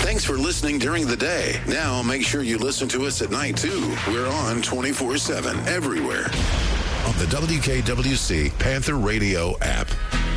Thanks for listening during the day. Now make sure you listen to us at night, too. We're on 24/7 everywhere on the WKWC Panther Radio app.